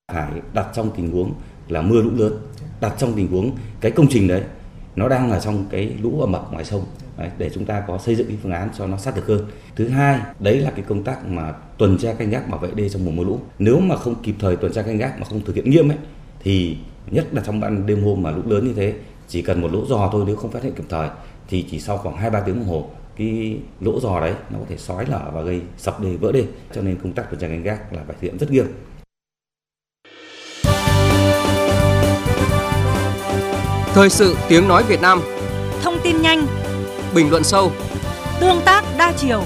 phải đặt trong tình huống là mưa lũ lớn, đặt trong tình huống cái công trình đấy nó đang là trong cái lũ ẩm ập ngoài sông. Đấy, để chúng ta có xây dựng cái phương án cho nó sát thực hơn. Thứ hai, đấy là cái công tác mà tuần tra canh gác bảo vệ đê trong mùa mưa lũ. Nếu mà không kịp thời tuần tra canh gác mà không thực hiện nghiêm ấy, thì nhất là trong ban đêm hôm mà lũ lớn như thế, chỉ cần một lỗ giò thôi, nếu không phát hiện kịp thời thì chỉ sau khoảng 2-3 tiếng đồng hồ cái lỗ giò đấy nó có thể xói lở và gây sập đê, vỡ đê. Cho nên công tác tuần tra canh gác là phải thực hiện rất nghiêm. Thời sự tiếng nói Việt Nam. Thông tin nhanh, bình luận sâu, tương tác đa chiều.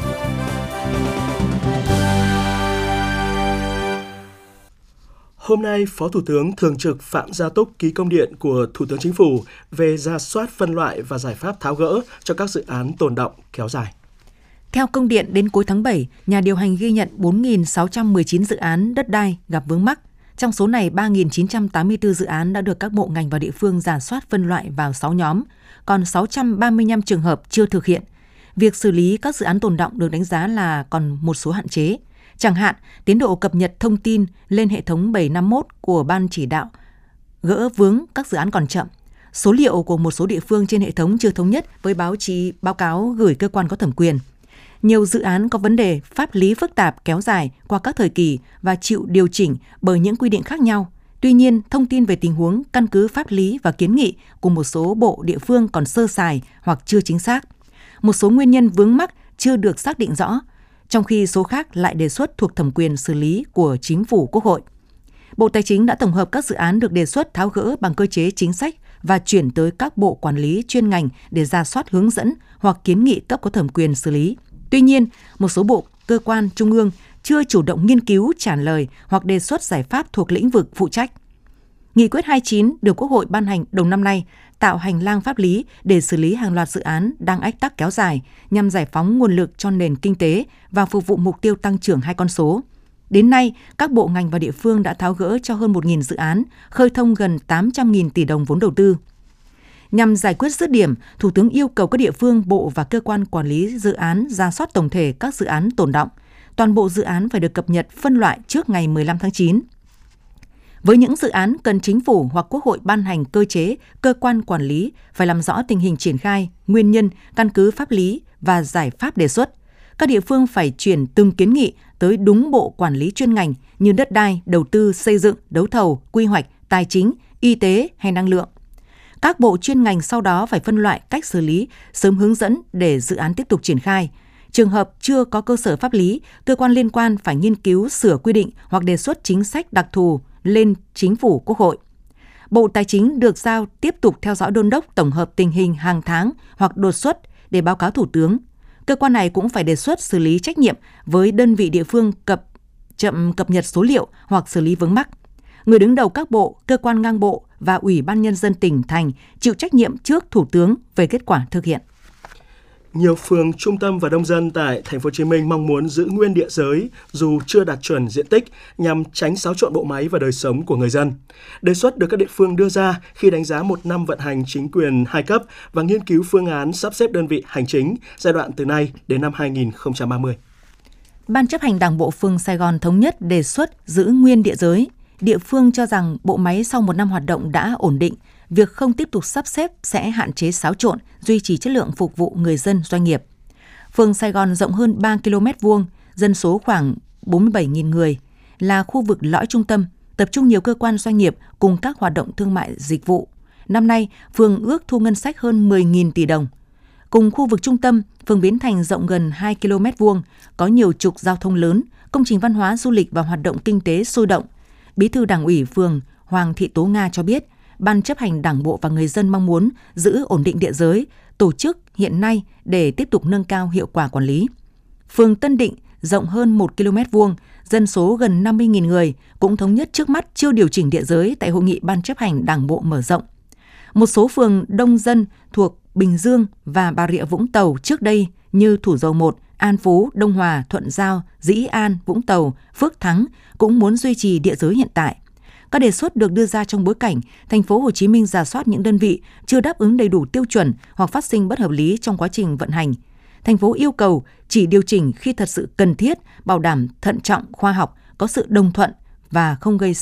Hôm nay, Phó Thủ tướng Thường trực Phạm Gia Túc ký công điện của Thủ tướng Chính phủ về rà soát phân loại và giải pháp tháo gỡ cho các dự án tồn đọng kéo dài. Theo công điện, đến cuối tháng 7, nhà điều hành ghi nhận 4.619 dự án đất đai gặp vướng mắc. Trong số này, 3.984 dự án đã được các bộ ngành và địa phương rà soát phân loại vào 6 nhóm, còn 635 trường hợp chưa thực hiện. Việc xử lý các dự án tồn đọng được đánh giá là còn một số hạn chế. Chẳng hạn, tiến độ cập nhật thông tin lên hệ thống 751 của Ban chỉ đạo gỡ vướng các dự án còn chậm. Số liệu của một số địa phương trên hệ thống chưa thống nhất với báo cáo gửi cơ quan có thẩm quyền. Nhiều dự án có vấn đề pháp lý phức tạp kéo dài qua các thời kỳ và chịu điều chỉnh bởi những quy định khác nhau. Tuy nhiên, thông tin về tình huống, căn cứ pháp lý và kiến nghị của một số bộ địa phương còn sơ sài hoặc chưa chính xác. Một số nguyên nhân vướng mắc chưa được xác định rõ, trong khi số khác lại đề xuất thuộc thẩm quyền xử lý của Chính phủ, Quốc hội. Bộ Tài chính đã tổng hợp các dự án được đề xuất tháo gỡ bằng cơ chế chính sách và chuyển tới các bộ quản lý chuyên ngành để rà soát hướng dẫn hoặc kiến nghị cấp có thẩm quyền xử lý. Tuy nhiên, một số bộ, cơ quan, trung ương chưa chủ động nghiên cứu, trả lời hoặc đề xuất giải pháp thuộc lĩnh vực phụ trách. Nghị quyết 29 được Quốc hội ban hành đầu năm nay tạo hành lang pháp lý để xử lý hàng loạt dự án đang ách tắc kéo dài nhằm giải phóng nguồn lực cho nền kinh tế và phục vụ mục tiêu tăng trưởng 2 con số. Đến nay, các bộ ngành và địa phương đã tháo gỡ cho hơn 1.000 dự án, khơi thông gần 800.000 tỷ đồng vốn đầu tư. Nhằm giải quyết dứt điểm, Thủ tướng yêu cầu các địa phương, bộ và cơ quan quản lý dự án rà soát tổng thể các dự án tồn đọng. Toàn bộ dự án phải được cập nhật phân loại trước ngày 15 tháng 9. Với những dự án cần Chính phủ hoặc Quốc hội ban hành cơ chế, cơ quan quản lý phải làm rõ tình hình triển khai, nguyên nhân, căn cứ pháp lý và giải pháp đề xuất. Các địa phương phải chuyển từng kiến nghị tới đúng bộ quản lý chuyên ngành như đất đai, đầu tư, xây dựng, đấu thầu, quy hoạch, tài chính, y tế hay năng lượng. Các bộ chuyên ngành sau đó phải phân loại cách xử lý, sớm hướng dẫn để dự án tiếp tục triển khai. Trường hợp chưa có cơ sở pháp lý, cơ quan liên quan phải nghiên cứu sửa quy định hoặc đề xuất chính sách đặc thù lên Chính phủ, Quốc hội. Bộ Tài chính được giao tiếp tục theo dõi đôn đốc tổng hợp tình hình hàng tháng hoặc đột xuất để báo cáo Thủ tướng. Cơ quan này cũng phải đề xuất xử lý trách nhiệm với đơn vị địa phương chậm cập nhật số liệu hoặc xử lý vướng mắc. Người đứng đầu các bộ, cơ quan ngang bộ và Ủy ban Nhân dân tỉnh, thành chịu trách nhiệm trước Thủ tướng về kết quả thực hiện. Nhiều phường trung tâm và đông dân tại Thành phố Hồ Chí Minh mong muốn giữ nguyên địa giới dù chưa đạt chuẩn diện tích nhằm tránh xáo trộn bộ máy và đời sống của người dân. Đề xuất được các địa phương đưa ra khi đánh giá một năm vận hành chính quyền 2 cấp và nghiên cứu phương án sắp xếp đơn vị hành chính giai đoạn từ nay đến năm 2030. Ban chấp hành Đảng bộ phường Sài Gòn thống nhất đề xuất giữ nguyên địa giới. Địa phương cho rằng bộ máy sau một năm hoạt động đã ổn định, việc không tiếp tục sắp xếp sẽ hạn chế xáo trộn, duy trì chất lượng phục vụ người dân, doanh nghiệp. Phường Sài Gòn rộng hơn 3 km2, dân số khoảng 47.000 người, là khu vực lõi trung tâm, tập trung nhiều cơ quan doanh nghiệp cùng các hoạt động thương mại dịch vụ. Năm nay, phường ước thu ngân sách hơn 10.000 tỷ đồng. Cùng khu vực trung tâm, phường Bến Thành rộng gần 2 km2, có nhiều trục giao thông lớn, công trình văn hóa, du lịch và hoạt động kinh tế sôi động. Bí thư Đảng ủy phường Hoàng Thị Tố Nga cho biết, Ban chấp hành Đảng bộ và người dân mong muốn giữ ổn định địa giới, tổ chức hiện nay để tiếp tục nâng cao hiệu quả quản lý. Phường Tân Định rộng hơn 1 km2, dân số gần 50.000 người, cũng thống nhất trước mắt chưa điều chỉnh địa giới tại hội nghị Ban chấp hành Đảng bộ mở rộng. Một số phường đông dân thuộc Bình Dương và Bà Rịa Vũng Tàu trước đây như Thủ Dầu Một, An Phú, Đông Hòa, Thuận Giao, Dĩ An, Vũng Tàu, Phước Thắng cũng muốn duy trì địa giới hiện tại. Các đề xuất được đưa ra trong bối cảnh Thành phố Hồ Chí Minh rà soát những đơn vị chưa đáp ứng đầy đủ tiêu chuẩn hoặc phát sinh bất hợp lý trong quá trình vận hành. Thành phố yêu cầu chỉ điều chỉnh khi thật sự cần thiết, bảo đảm thận trọng, khoa học, có sự đồng thuận và không gây